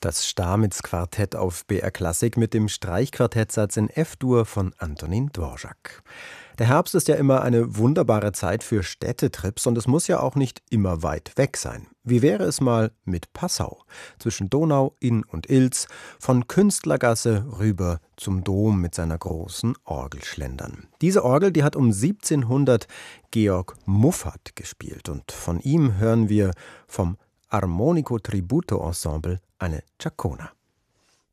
Das Stamitz-Quartett auf BR Klassik mit dem Streichquartettsatz in F-Dur von Antonín Dvořák. Der Herbst ist ja immer eine wunderbare Zeit für Städtetrips und es muss ja auch nicht immer weit weg sein. Wie wäre es mal mit Passau? Zwischen Donau, Inn und Ilz, von Künstlergasse rüber zum Dom mit seiner großen Orgel schlendern. Diese Orgel, die hat um 1700 Georg Muffat gespielt und von ihm hören wir vom Armonico Tributo Ensemble eine Ciacona.